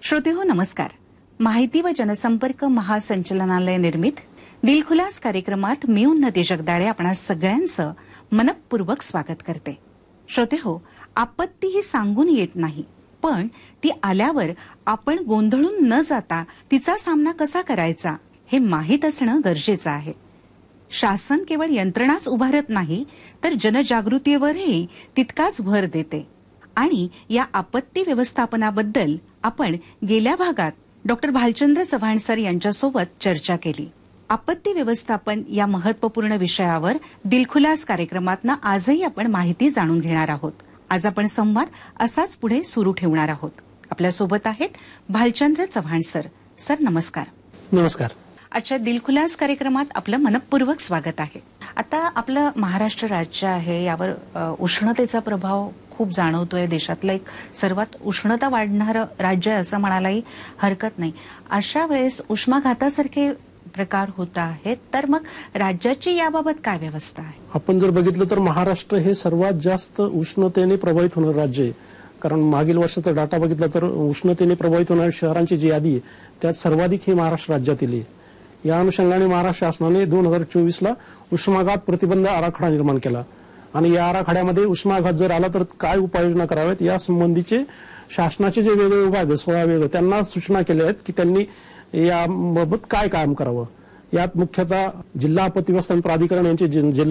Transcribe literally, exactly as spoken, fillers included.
श्रोतेहो नमस्कार. माहिती व जनसंपर्क महासंचालनालय निर्मित दिलखुलास कार्यक्रमात मी उन्नती जगदाळे आपणा सगळ्यांचं मनपूर्वक स्वागत करते. श्रोतेहो, आपत्ती ही सांगून येत नाही, पण ती आल्यावर आपण गोंधळून न जाता तिचा सामना कसा करायचा हे माहीत असणं गरजेचं आहे. शासन केवळ यंत्रणाच उभारत नाही, तर जनजागृतीवरही तितकाच भर देते. आणि या आपत्ती व्यवस्थापनाबद्दल आपण गेल्या भागात डॉक्टर भालचंद्र चव्हाण सर यांच्यासोबत चर्चा केली. आपत्ती व्यवस्थापन या महत्वपूर्ण विषयावर दिलखुलास कार्यक्रमातनं आजही आपण माहिती जाणून घेणार आहोत. आज आपण संवाद असाच पुढे सुरू ठेवणार आहोत. आपल्यासोबत आहेत भालचंद्र चव्हाण सर. सर नमस्कार. नमस्कार. आजच्या दिलखुलास कार्यक्रमात आपलं मनपूर्वक स्वागत आहे. आता आपलं महाराष्ट्र राज्य आहे, यावर उष्णतेचा प्रभाव खूप जाणवतोय. देशातलं एक सर्वात उष्णता वाढणारं राज्य आहे असं म्हणायलाही हरकत नाही. अशा वेळेस उष्माघातासारखे प्रकार होत आहेत, तर मग राज्याची याबाबत काय व्यवस्था आहे? आपण जर बघितलं तर महाराष्ट्र हे सर्वात जास्त उष्णतेने प्रभावित होणारं राज्य आहे. कारण मागील वर्षाचा डाटा बघितला तर उष्णतेने प्रभावित होणाऱ्या शहरांची जी यादी आहे त्यात सर्वाधिक हे महाराष्ट्र राज्यातील आहे. या अनुषंगाने महाराष्ट्र शासनाने दोन हजार चोवीस ला उष्माघात प्रतिबंध आराखडा निर्माण केला आणि या आराखड्यामध्ये उष्माघात जर आला तर काय उपाययोजना कराव्यात या संबंधीचे शासनाचे जे वेगवेगळे विभाग सोळा वेगळे त्यांना सूचना केल्या आहेत की त्यांनी याबाबत काय काम करावं. यात मुख्यतः जिल्हा आपत्ती व्यवस्थापन प्राधिकरण यांचे जिल्हा